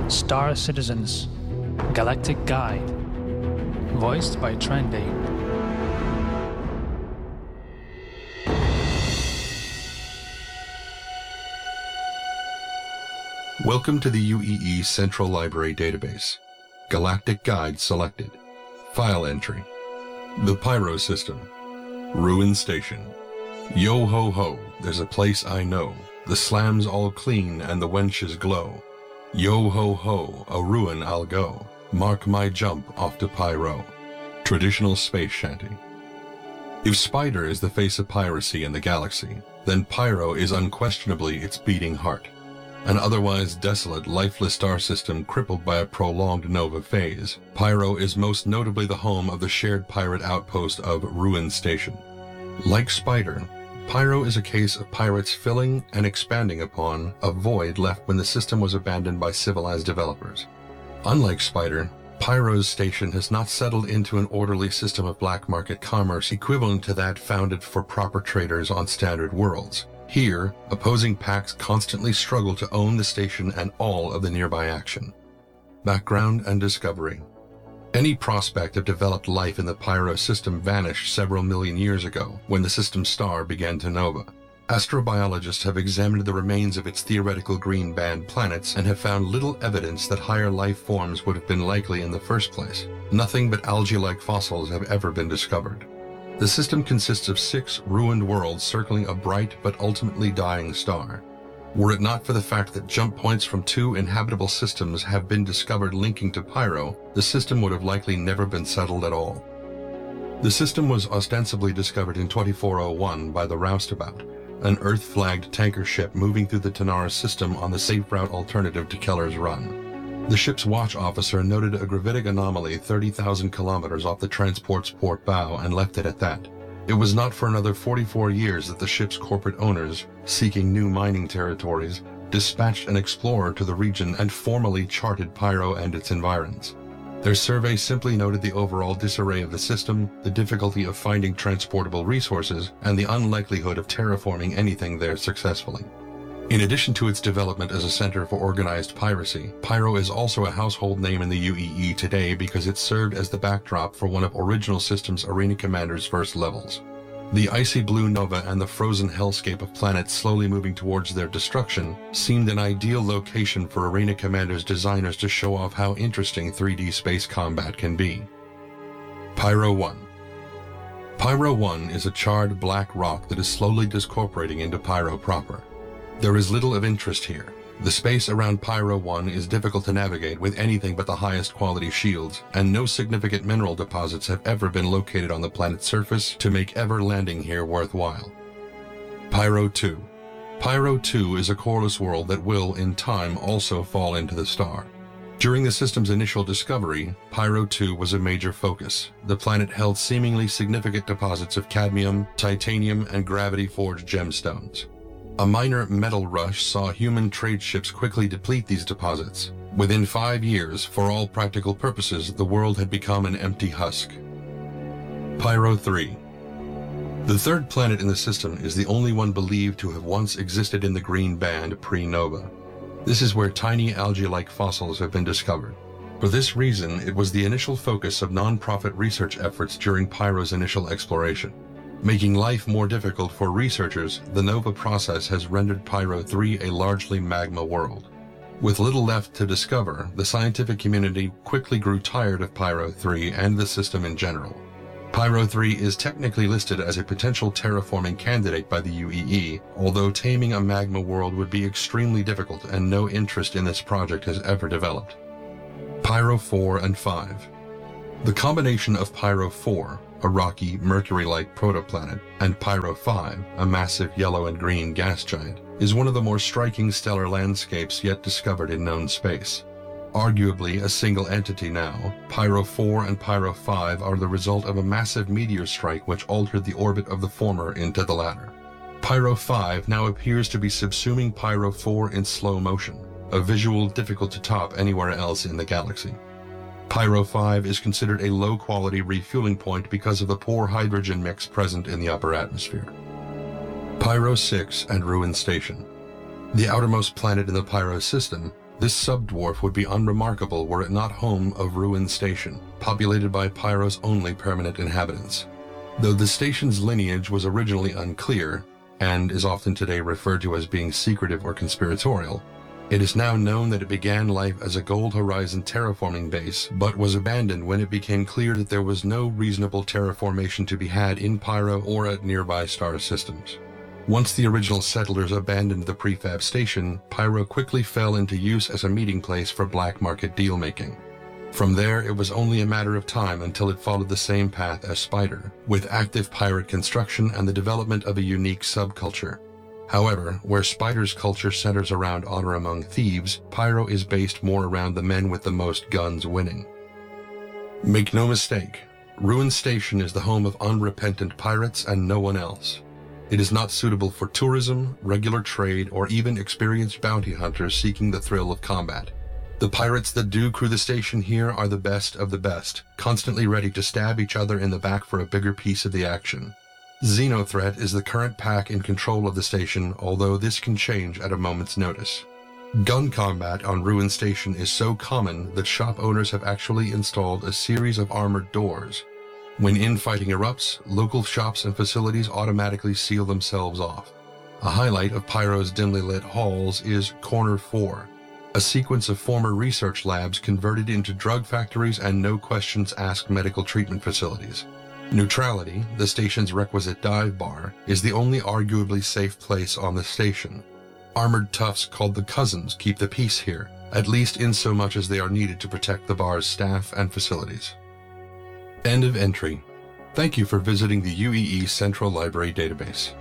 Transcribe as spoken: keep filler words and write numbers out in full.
Star Citizens, Galactic Guide, voiced by Trendy. Welcome to the U E E Central Library Database. Galactic Guide selected. File entry. The Pyro System. Ruin Station. Yo ho ho, there's a place I know. The slams all clean and the wenches glow. Yo ho ho, a ruin I'll go. Mark my jump off to Pyro. Traditional space shanty. If Spider is the face of piracy in the galaxy, then Pyro is unquestionably its beating heart. An otherwise desolate, lifeless star system crippled by a prolonged nova phase, Pyro is most notably the home of the shared pirate outpost of Ruin Station. Like Spider, Pyro is a case of pirates filling and expanding upon a void left when the system was abandoned by civilized developers. Unlike Spider, Pyro's station has not settled into an orderly system of black market commerce equivalent to that founded for proper traders on standard worlds. Here, opposing pacts constantly struggle to own the station and all of the nearby action. Background and discovery. Any prospect of developed life in the Pyro system vanished several million years ago when the system's star began to nova. Astrobiologists have examined the remains of its theoretical green band planets and have found little evidence that higher life forms would have been likely in the first place. Nothing but algae-like fossils have ever been discovered. The system consists of six ruined worlds circling a bright but ultimately dying star. Were it not for the fact that jump points from two inhabitable systems have been discovered linking to Pyro, the system would have likely never been settled at all. The system was ostensibly discovered in twenty-four oh one by the Roustabout, an Earth-flagged tanker ship moving through the Tanaris system on the safe route alternative to Keller's Run. The ship's watch officer noted a gravitic anomaly thirty thousand kilometers off the transport's port bow and left it at that. It was not for another forty-four years that the ship's corporate owners, seeking new mining territories, dispatched an explorer to the region and formally charted Pyro and its environs. Their survey simply noted the overall disarray of the system, the difficulty of finding transportable resources, and the unlikelihood of terraforming anything there successfully. In addition to its development as a center for organized piracy, Pyro is also a household name in the U E E today because it served as the backdrop for one of Original Systems Arena Commander's first levels. The icy blue nova and the frozen hellscape of planets slowly moving towards their destruction seemed an ideal location for Arena Commander's designers to show off how interesting three D space combat can be. Pyro one. Pyro one is a charred black rock that is slowly discorporating into Pyro proper. There is little of interest here. The space around Pyro one is difficult to navigate with anything but the highest quality shields, and no significant mineral deposits have ever been located on the planet's surface to make ever landing here worthwhile. Pyro two. Pyro two is a coreless world that will, in time, also fall into the star. During the system's initial discovery, Pyro two was a major focus. The planet held seemingly significant deposits of cadmium, titanium, and gravity-forged gemstones. A minor metal rush saw human trade ships quickly deplete these deposits. Within five years, for all practical purposes, the world had become an empty husk. Pyro three. The third planet in the system is the only one believed to have once existed in the green band pre-nova. This is where tiny algae-like fossils have been discovered. For this reason, it was the initial focus of non-profit research efforts during Pyro's initial exploration. Making life more difficult for researchers, the nova process has rendered Pyro three a largely magma world. With little left to discover, the scientific community quickly grew tired of Pyro three and the system in general. Pyro three is technically listed as a potential terraforming candidate by the U E E, although taming a magma world would be extremely difficult and no interest in this project has ever developed. Pyro four and five. The combination of Pyro four, a rocky, Mercury-like protoplanet, and Pyro five, a massive yellow and green gas giant, is one of the more striking stellar landscapes yet discovered in known space. Arguably a single entity now, Pyro four and Pyro five are the result of a massive meteor strike which altered the orbit of the former into the latter. Pyro five now appears to be subsuming Pyro four in slow motion, a visual difficult to top anywhere else in the galaxy. Pyro five is considered a low-quality refueling point because of the poor hydrogen mix present in the upper atmosphere. Pyro six and Ruin Station. The outermost planet in the Pyro system, This subdwarf would be unremarkable were it not home of Ruin Station, populated by Pyro's only permanent inhabitants. Though the station's lineage was originally unclear, and is often today referred to as being secretive or conspiratorial, it is now known that it began life as a Gold Horizon terraforming base, but was abandoned when it became clear that there was no reasonable terraformation to be had in Pyro or at nearby star systems. Once the original settlers abandoned the prefab station, Pyro quickly fell into use as a meeting place for black market deal-making. From there, it was only a matter of time until it followed the same path as Spider, with active pirate construction and the development of a unique subculture. However, where Spider's culture centers around honor among thieves, Pyro is based more around the men with the most guns winning. Make no mistake, Ruin Station is the home of unrepentant pirates and no one else. It is not suitable for tourism, regular trade, or even experienced bounty hunters seeking the thrill of combat. The pirates that do crew the station here are the best of the best, constantly ready to stab each other in the back for a bigger piece of the action. Xenothreat is the current pack in control of the station, although this can change at a moment's notice. Gun combat on Ruin Station is so common that shop owners have actually installed a series of armored doors. When infighting erupts, local shops and facilities automatically seal themselves off. A highlight of Pyro's dimly lit halls is Corner four, a sequence of former research labs converted into drug factories and no-questions-asked medical treatment facilities. Neutrality, the station's requisite dive bar, is the only arguably safe place on the station. Armored toughs called the Cousins keep the peace here, at least insomuch as they are needed to protect the bar's staff and facilities. End of entry. Thank you for visiting the U E E Central Library Database.